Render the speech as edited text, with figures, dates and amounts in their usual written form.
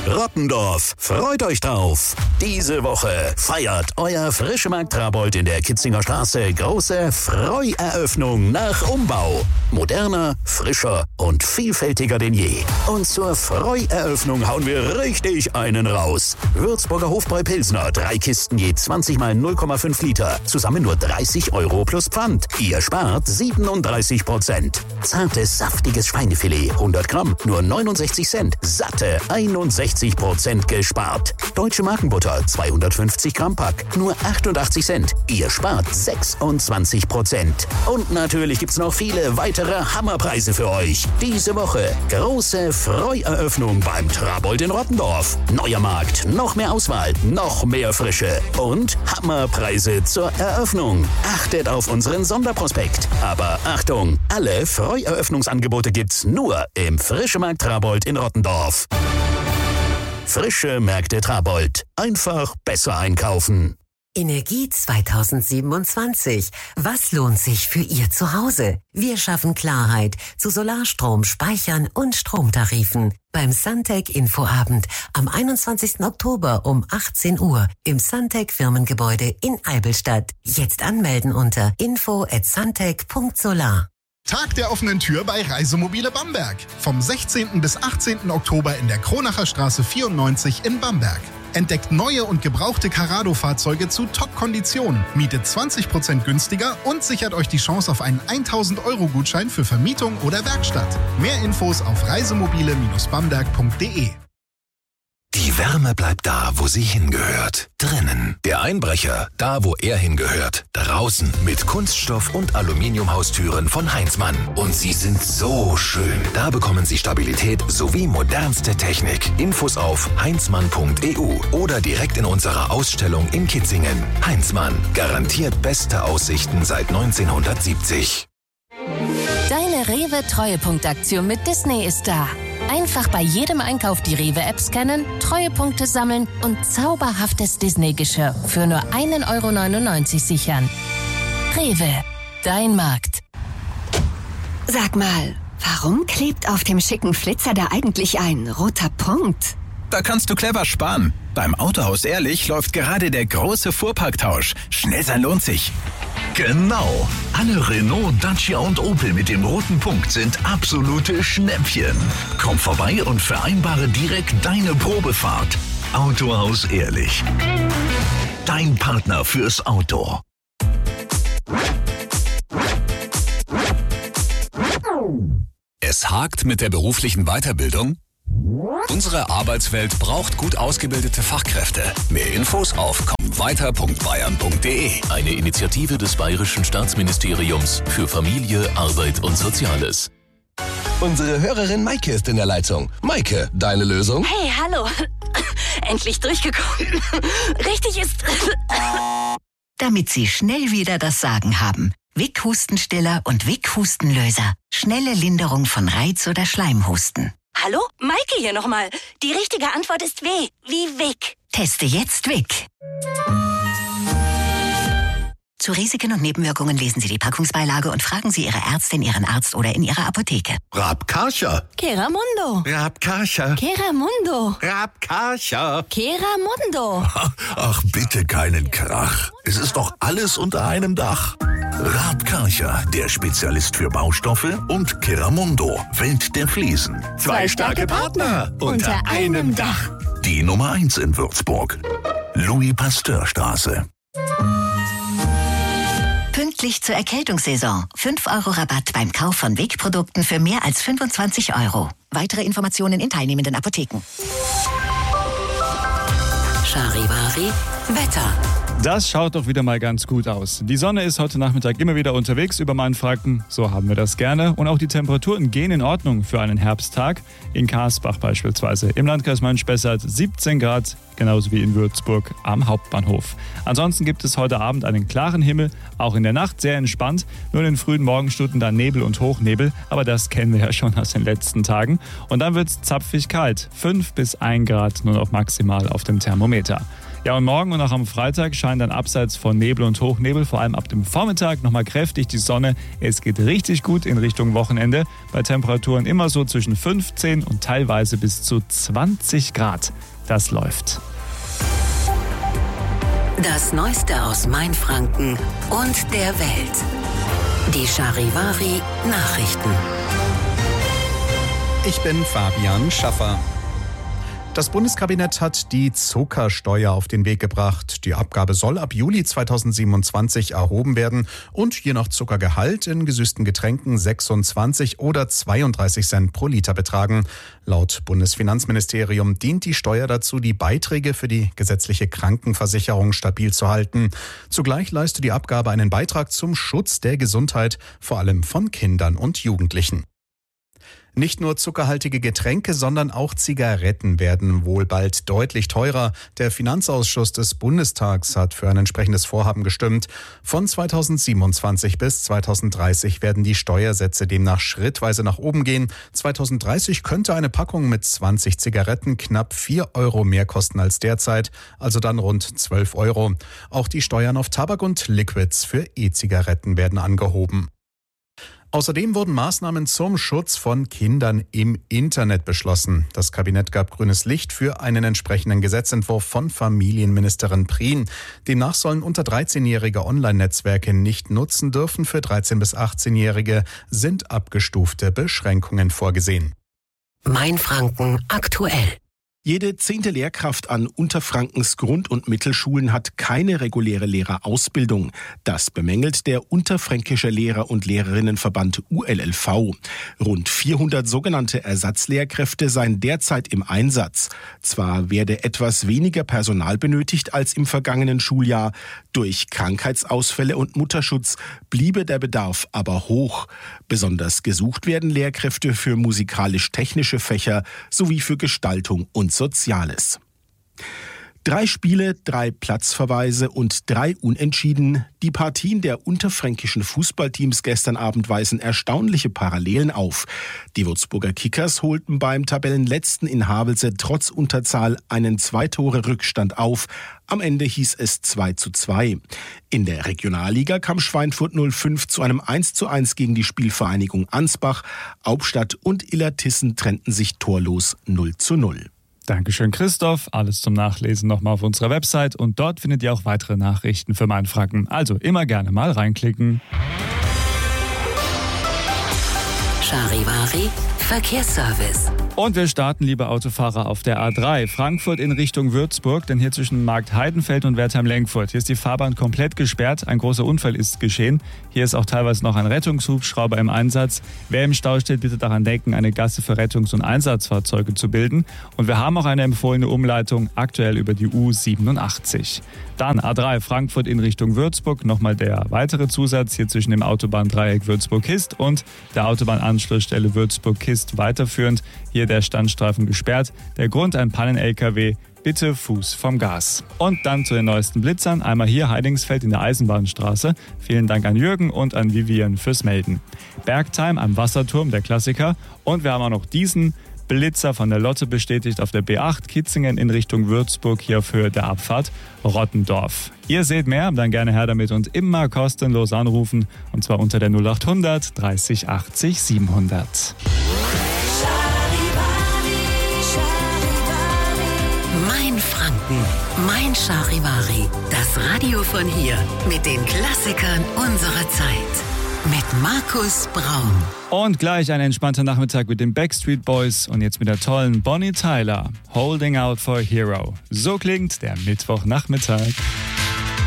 Rottendorf, freut euch drauf. Diese Woche feiert euer Frischemarkt Trabold in der Kitzinger Straße große Freueröffnung nach Umbau. Moderner, frischer und vielfältiger denn je. Und zur Freueröffnung hauen wir richtig einen raus. Würzburger Hofbräu Pilsner, 3 Kisten je 20 mal 0,5 Liter. Zusammen nur 30 € plus Pfand. Ihr spart 37%. Zartes, saftiges Schweinefilet, 100 Gramm, nur 69 Cent. Satte 61% gespart. Deutsche Markenbutter, 250 Gramm Pack, nur 88 Cent. Ihr spart 26%. Und natürlich gibt's noch viele weitere Hammerpreise für euch. Diese Woche große Freueröffnung beim Trabold in Rottendorf. Neuer Markt, noch mehr Auswahl, noch mehr Frische und Hammerpreise zur Eröffnung. Achtet auf unseren Sonderprospekt. Aber Achtung, alle Freueröffnungsangebote gibt's nur im Frischemarkt Trabold in Rottendorf. Frische Märkte Trabold. Einfach besser einkaufen. Energie 2027. Was lohnt sich für Ihr Zuhause? Wir schaffen Klarheit zu Solarstrom, Speichern und Stromtarifen. Beim Suntech Infoabend am 21. Oktober um 18 Uhr im Suntech Firmengebäude in Eibelstadt. Jetzt anmelden unter info@suntech.solar. Tag der offenen Tür bei Reisemobile Bamberg. Vom 16. bis 18. Oktober in der Kronacher Straße 94 in Bamberg. Entdeckt neue und gebrauchte Carrado-Fahrzeuge zu Top-Konditionen, mietet 20% günstiger und sichert euch die Chance auf einen 1.000-€-Gutschein für Vermietung oder Werkstatt. Mehr Infos auf reisemobile-bamberg.de. Die Wärme bleibt da, wo sie hingehört. Drinnen. Der Einbrecher, da wo er hingehört. Draußen mit Kunststoff- und Aluminiumhaustüren von Heinzmann. Und sie sind so schön. Da bekommen Sie Stabilität sowie modernste Technik. Infos auf heinzmann.eu oder direkt in unserer Ausstellung in Kitzingen. Heinzmann. Garantiert beste Aussichten seit 1970. Deine Rewe-Treuepunktaktion mit Disney ist da. Einfach bei jedem Einkauf die Rewe-App scannen, Treuepunkte sammeln und zauberhaftes Disney-Geschirr für nur 1,99 € sichern. Rewe, dein Markt. Sag mal, warum klebt auf dem schicken Flitzer da eigentlich ein roter Punkt? Da kannst du clever sparen. Beim Autohaus Ehrlich läuft gerade der große Fuhrparktausch. Schnell sein lohnt sich. Genau. Alle Renault, Dacia und Opel mit dem roten Punkt sind absolute Schnäppchen. Komm vorbei und vereinbare direkt deine Probefahrt. Autohaus Ehrlich. Dein Partner fürs Auto. Es hakt mit der beruflichen Weiterbildung? Unsere Arbeitswelt braucht gut ausgebildete Fachkräfte. Mehr Infos auf kommweiter.bayern.de. Eine Initiative des Bayerischen Staatsministeriums für Familie, Arbeit und Soziales. Unsere Hörerin Maike ist in der Leitung. Maike, deine Lösung? Hey, hallo. Endlich durchgekommen. Richtig ist... Damit Sie schnell wieder das Sagen haben. Wick-Hustenstiller und Wick-Hustenlöser. Schnelle Linderung von Reiz- oder Schleimhusten. Hallo? Maike hier nochmal. Die richtige Antwort ist W. Wie Wick. Teste jetzt Wick. Zu Risiken und Nebenwirkungen lesen Sie die Packungsbeilage und fragen Sie Ihre Ärztin, Ihren Arzt oder in Ihrer Apotheke. Rabkarcher. Keramundo. Rabkarcher. Keramundo. Rabkarcher. Keramundo. Ach, bitte keinen Krach. Es ist doch alles unter einem Dach. Rabkarcher, der Spezialist für Baustoffe, und Keramundo, Welt der Fliesen. Zwei starke Partner unter einem Dach. Die Nummer 1 in Würzburg. Louis-Pasteur-Straße. Pünktlich zur Erkältungssaison. 5 € Rabatt beim Kauf von Wick-Produkten für mehr als 25 €. Weitere Informationen in teilnehmenden Apotheken. Charivari Wetter. Das schaut doch wieder mal ganz gut aus. Die Sonne ist heute Nachmittag immer wieder unterwegs über Mainfranken. So haben wir das gerne. Und auch die Temperaturen gehen in Ordnung für einen Herbsttag. In Karsbach beispielsweise. Im Landkreis Main-Spessart 17 Grad, genauso wie in Würzburg am Hauptbahnhof. Ansonsten gibt es heute Abend einen klaren Himmel, auch in der Nacht sehr entspannt. Nur in den frühen Morgenstunden dann Nebel und Hochnebel. Aber das kennen wir ja schon aus den letzten Tagen. Und dann wird es zapfig kalt. 5 bis 1 Grad nur noch maximal auf dem Thermometer. Ja, und morgen und auch am Freitag scheint dann abseits von Nebel und Hochnebel, vor allem ab dem Vormittag, nochmal kräftig die Sonne. Es geht richtig gut in Richtung Wochenende. Bei Temperaturen immer so zwischen 15 und teilweise bis zu 20 Grad. Das läuft. Das Neueste aus Mainfranken und der Welt. Die Charivari Nachrichten. Ich bin Fabian Schaffer. Das Bundeskabinett hat die Zuckersteuer auf den Weg gebracht. Die Abgabe soll ab Juli 2027 erhoben werden und je nach Zuckergehalt in gesüßten Getränken 26 oder 32 Cent pro Liter betragen. Laut Bundesfinanzministerium dient die Steuer dazu, die Beiträge für die gesetzliche Krankenversicherung stabil zu halten. Zugleich leistet die Abgabe einen Beitrag zum Schutz der Gesundheit, vor allem von Kindern und Jugendlichen. Nicht nur zuckerhaltige Getränke, sondern auch Zigaretten werden wohl bald deutlich teurer. Der Finanzausschuss des Bundestags hat für ein entsprechendes Vorhaben gestimmt. Von 2027 bis 2030 werden die Steuersätze demnach schrittweise nach oben gehen. 2030 könnte eine Packung mit 20 Zigaretten knapp 4 Euro mehr kosten als derzeit, also dann rund 12 Euro. Auch die Steuern auf Tabak und Liquids für E-Zigaretten werden angehoben. Außerdem wurden Maßnahmen zum Schutz von Kindern im Internet beschlossen. Das Kabinett gab grünes Licht für einen entsprechenden Gesetzentwurf von Familienministerin Prien. Demnach sollen unter 13-Jährige Online-Netzwerke nicht nutzen dürfen. Für 13- bis 18-Jährige sind abgestufte Beschränkungen vorgesehen. Mainfranken aktuell. Jede 10. Lehrkraft an Unterfrankens Grund- und Mittelschulen hat keine reguläre Lehrerausbildung. Das bemängelt der Unterfränkische Lehrer- und Lehrerinnenverband ULLV. Rund 400 sogenannte Ersatzlehrkräfte seien derzeit im Einsatz. Zwar werde etwas weniger Personal benötigt als im vergangenen Schuljahr. Durch Krankheitsausfälle und Mutterschutz bliebe der Bedarf aber hoch. Besonders gesucht werden Lehrkräfte für musikalisch-technische Fächer sowie für Gestaltung und Soziales. 3 Spiele, 3 Platzverweise und 3 Unentschieden. Die Partien der unterfränkischen Fußballteams gestern Abend weisen erstaunliche Parallelen auf. Die Würzburger Kickers holten beim Tabellenletzten in Havelse trotz Unterzahl einen 2-Tore-Rückstand auf. Am Ende hieß es 2:2. In der Regionalliga kam Schweinfurt 05 zu einem 1:1 gegen die Spielvereinigung Ansbach. Hauptstadt und Illertissen trennten sich torlos 0:0. Dankeschön, Christoph. Alles zum Nachlesen nochmal auf unserer Website und dort findet ihr auch weitere Nachrichten für Mainfranken. Also immer gerne mal reinklicken. Charivari Verkehrsservice. Und wir starten, liebe Autofahrer, auf der A3 Frankfurt in Richtung Würzburg, denn hier zwischen Markt Heidenfeld und Wertheim-Lenkfurt. Hier ist die Fahrbahn komplett gesperrt. Ein großer Unfall ist geschehen. Hier ist auch teilweise noch ein Rettungshubschrauber im Einsatz. Wer im Stau steht, bitte daran denken, eine Gasse für Rettungs- und Einsatzfahrzeuge zu bilden. Und wir haben auch eine empfohlene Umleitung, aktuell über die U87. Dann A3 Frankfurt in Richtung Würzburg. Nochmal der weitere Zusatz hier zwischen dem Autobahndreieck Würzburg-Kist und der Autobahnanschlussstelle Würzburg-Kist weiterführend. Hier der Standstreifen gesperrt. Der Grund ein Pannen-LKW. Bitte Fuß vom Gas. Und dann zu den neuesten Blitzern. Einmal hier Heidingsfeld in der Eisenbahnstraße. Vielen Dank an Jürgen und an Vivian fürs Melden. Bergheim am Wasserturm, der Klassiker. Und wir haben auch noch diesen Blitzer von der Lotte bestätigt auf der B8 Kitzingen in Richtung Würzburg hier auf Höhe der Abfahrt Rottendorf. Ihr seht mehr, dann gerne her damit und immer kostenlos anrufen. Und zwar unter der 0800 30 80 700. Mainfranken, mein Charivari. Das Radio von hier mit den Klassikern unserer Zeit. Mit Markus Braun. Und gleich ein entspannter Nachmittag mit den Backstreet Boys und jetzt mit der tollen Bonnie Tyler. Holding Out for a Hero. So klingt der Mittwochnachmittag.